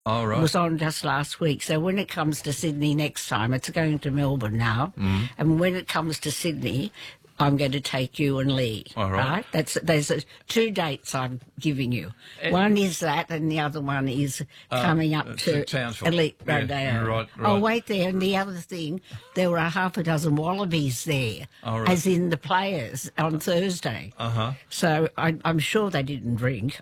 Oh, It right. was on just last week. So when it comes to Sydney next time, it's going to Melbourne now. Mm. And when it comes to Sydney, I'm going to take you and Lee. All right. There's two dates I'm giving you. Eh. One is that, and the other one is coming up to Townsville. Elite Yeah, Rodeo. right. Oh, wait there. And the other thing, there were a half a dozen wallabies there, All right. as in the players on Thursday. Uh-huh. So I'm sure they didn't drink.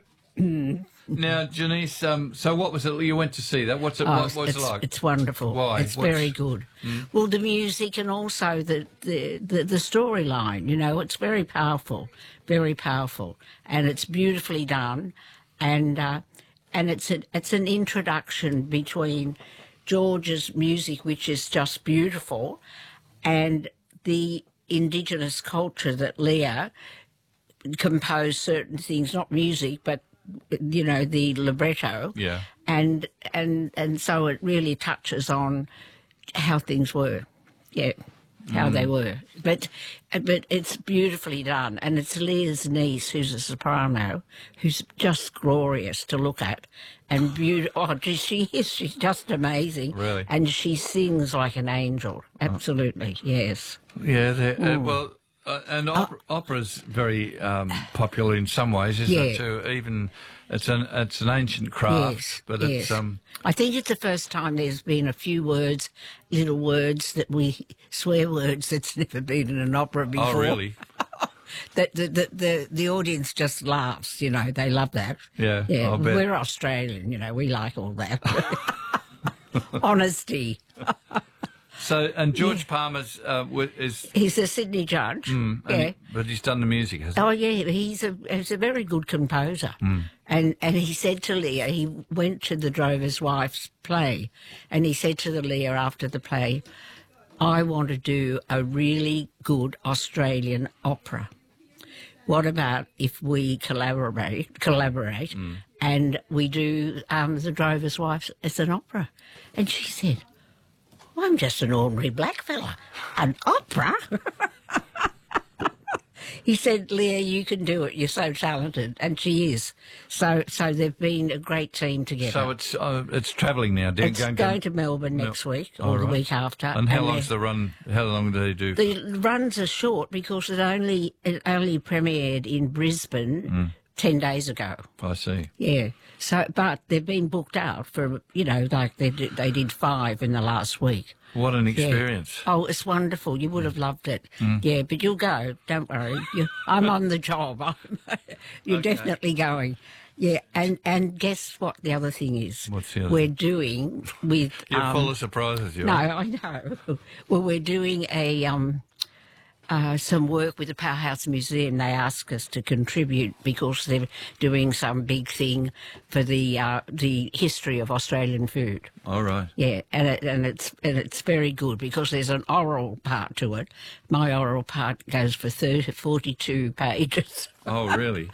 Now, Janice, so what was it you went to see that? What's it, what was it like? It's wonderful. Why? It's very good. Well, the music and also the storyline, you know, it's very powerful, and it's beautifully done, and it's an introduction between George's music, which is just beautiful, and the Indigenous culture that Leah composed certain things, not music, but you know, the libretto. Yeah. And so it really touches on how things were. Yeah. How they were. But it's beautifully done. And it's Leah's niece, who's a soprano, who's just glorious to look at. And beautiful. Oh, she is. She's just amazing. Really? And she sings like an angel. Absolutely. Yes. Yeah, well, and opera's very popular in some ways, isn't it? Too. Even it's an ancient craft, Yes, but yes. it's I think it's the first time there's been a few words, little words swear words that's never been in an opera before. Oh, really? That the audience just laughs, you know, they love that. Yeah, Yeah. I'll bet. We're Australian, you know, we like all that. Honesty. So, and George Palmer's is, He's a Sydney judge. but he's done the music, hasn't Oh yeah, he's a very good composer, and he said to Leah, he went to the Drover's Wife's play, and he said to the Leah after the play, I want to do a really good Australian opera. What about if we collaborate, and we do the Drover's Wife as an opera? And she said, I'm just an ordinary black fella. An opera? He said, Leah, you can do it. You're so talented. And she is. So they've been a great team together. So it's travelling now. It's going to Melbourne next week or the week after. And how long's the run? How long do they do? The runs are short because it only premiered in Brisbane 10 days ago. I see. Yeah. So, but they've been booked out for, you know, like they did 5 in the last week. What an experience. Yeah. Oh, it's wonderful. You would have loved it. Yeah, but you'll go. Don't worry. I'm on the job. You're definitely going. Yeah, and guess what the other thing is? What's the other We're doing with... You're full of surprises, you No, are. I know. Well, we're doing some work with the Powerhouse Museum. They ask us to contribute because they're doing some big thing for the history of Australian food. All right. Yeah, and it's very good because there's an oral part to it. My oral part goes for 42 pages. Oh, really?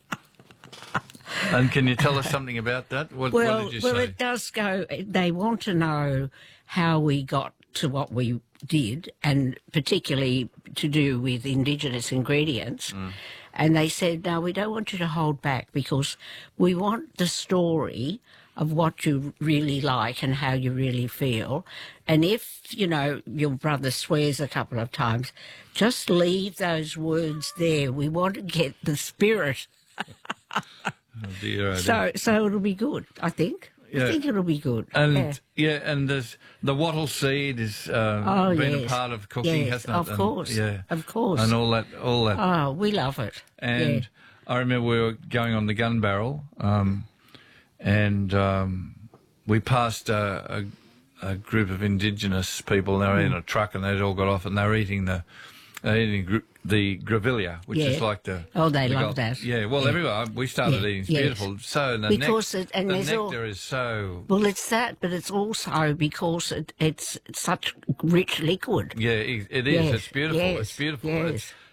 And can you tell us something about that? What did you say? It does go. They want to know how we got to what we did, and particularly to do with Indigenous ingredients. And they said, no, we don't want you to hold back because we want the story of what you really like and how you really feel. And if, you know, your brother swears a couple of times, just leave those words there. We want to get the spirit. Oh, dear, oh, dear. So it'll be good, I think. Yeah. I think it'll be good. And and there's the wattle seed has been a part of cooking, hasn't it? Of course. Yeah, of course. And all that. Oh, we love it. And I remember we were going on the gun barrel, and we passed a group of Indigenous people. They were in a truck, and they'd all got off, and they were eating the grevillea, which is like the... Oh, they love that. Yeah, well, everyone, we started eating. It's beautiful. So the nectar is so... Well, it's that, but it's also because it's such rich liquid. Yeah, it is. Yes, It's beautiful. yes, It's beautiful. yes.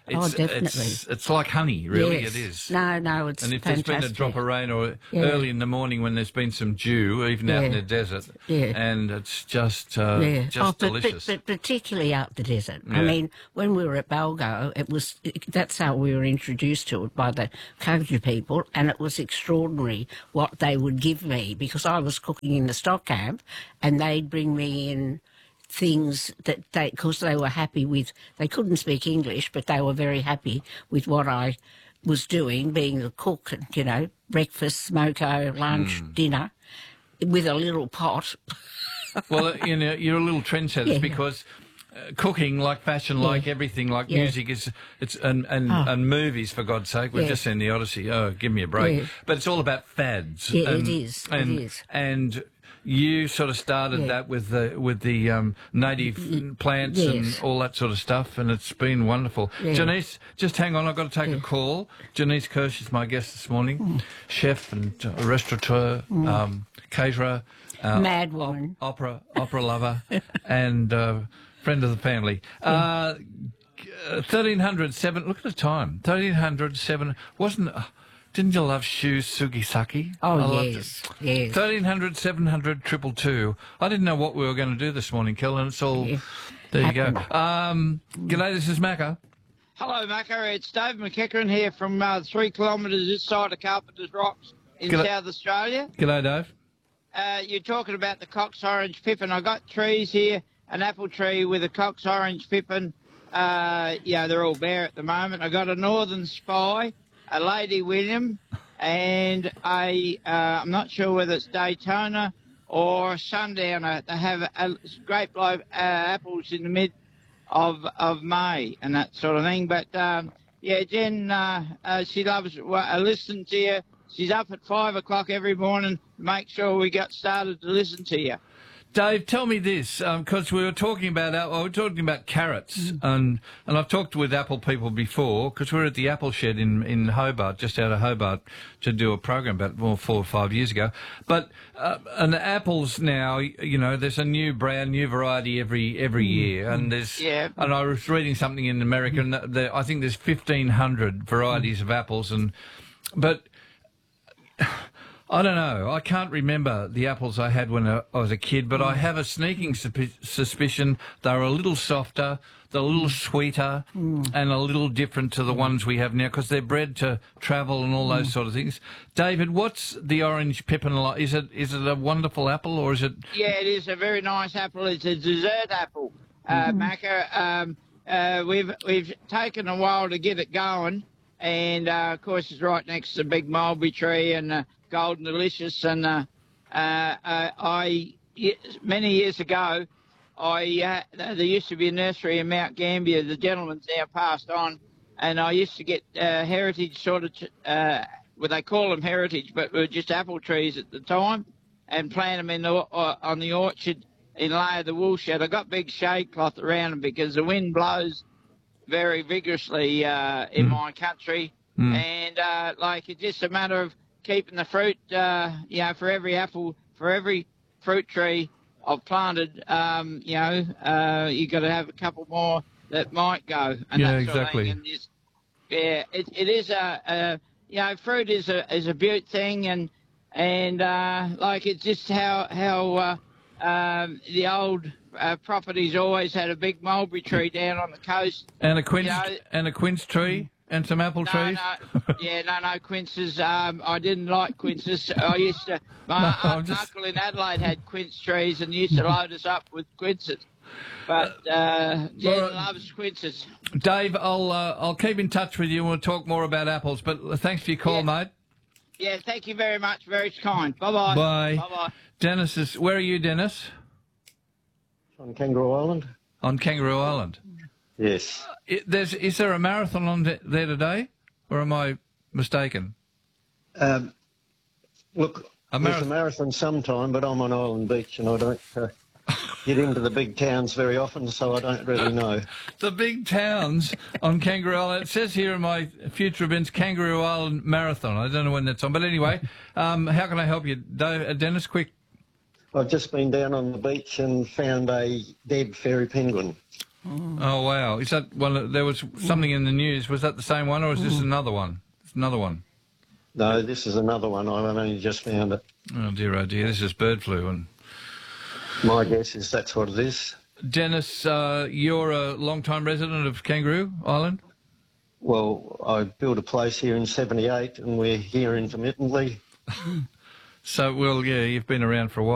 definitely. It's like honey, really. Yes. It is. No, it's And if fantastic. there's been a drop of rain or Yeah. early in the morning when there's been some dew, even out in Yeah. the desert, Yeah. and it's just Yeah. delicious. But particularly up the desert. I Yeah. mean, when we were at Balgo, that's how we were introduced to it by the Koju people, and it was extraordinary what they would give me, because I was cooking in the stock camp, and they'd bring me in things that because they were happy with, they couldn't speak English, but they were very happy with what I was doing, being the cook, and, you know, breakfast, smoko, lunch, dinner, with a little pot. Well, you know, you're a little trendsetter Yeah. because cooking, like fashion, like everything, like Yeah. music, and movies, for God's sake. We've Yeah. just seen The Odyssey. Oh, give me a break. Yeah. But it's all about fads. Yeah, and, it is. And, It is. And you sort of started that with the native plants and Yes. all that sort of stuff, and it's been wonderful. Yeah. Janice, just hang on, I've got to take a call. Janice Kirsch is my guest this morning, chef and restaurateur, caterer, Mad woman. opera lover, and friend of the family. 1307. Look at the time. 1307. Didn't you love Shu Sugisaki? I Oh, loved yes, it. yes. 1300 700 222. I didn't know what we were going to do this morning, Kel, and it's all. Yeah. There you go. G'day, this is Macca. Hello, Macca. It's Dave McEachran here from 3 kilometres this side of Carpenter's Rocks in G'day. South Australia. G'day, Dave. You're talking about the Cox Orange Pippin. I got trees here, an apple tree with a Cox Orange Pippin. They're all bare at the moment. I got a Northern Spy, a Lady William, and I'm not sure whether it's Daytona or Sundowner. They have grape apples in the mid of May and that sort of thing. But Jen, she loves listening to you. She's up at 5 o'clock every morning to make sure we got started to listen to you. Dave, tell me this, because we were talking about carrots, and I've talked with apple people before, because we were at the Apple Shed in Hobart, just out of Hobart, to do a program about 4 or 5 years ago. But and the apples now, you know, there's a new variety every year, and and I was reading something in America, and I think there's 1,500 varieties of apples, but I don't know. I can't remember the apples I had when I was a kid, but I have a sneaking suspicion they're a little softer, they're a little sweeter, and a little different to the ones we have now because they're bred to travel and all those sort of things. David, what's the orange pippin like? Is it a wonderful apple or is it? Yeah, it is a very nice apple. It's a dessert apple, Macca. We've taken a while to get it going, and of course it's right next to the big mulberry tree and Golden Delicious. And many years ago, there used to be a nursery in Mount Gambier. The gentleman's now passed on, and I used to get heritage sort of, they call them heritage, but were just apple trees at the time, and plant them on the orchard in lay of the wool shed. I got big shade cloth around them because the wind blows very vigorously in my country, and it's just a matter of keeping the fruit, for every fruit tree I've planted, you got to have a couple more that might go. And Yeah, that sort exactly. of thing. And it is fruit is a beaut thing, and it's just how the old properties always had a big mulberry tree down on the coast. And a quince tree and some apple trees? No quinces. I didn't like quinces. I used to. My uncle in Adelaide had quince trees and used to load us up with quinces. But Jen loves quinces. Dave, I'll keep in touch with you and we'll talk more about apples. But thanks for your call, mate. Yeah, thank you very much. Very kind. Bye-bye. Bye. Bye-bye. Dennis where are you, Dennis? On Kangaroo Island? On Kangaroo Island. Yes. Is there a marathon on there today, or am I mistaken? Look, there's a marathon sometime, but I'm on Island Beach and I don't get into the big towns very often, so I don't really know. The big towns on Kangaroo Island. It says here in my future events, Kangaroo Island Marathon. I don't know when that's on. But anyway, how can I help you? Dennis, quick. I've just been down on the beach and found a dead fairy penguin. Oh, wow. Is that one? There was something in the news. Was that the same one, or is this another one? It's another one. No, this is another one. I've only just found it. Oh, dear, this is bird flu. And My guess is that's what it is. Dennis, you're a long-time resident of Kangaroo Island? Well, I built a place here in 78 and we're here intermittently. So, well, yeah, you've been around for a while.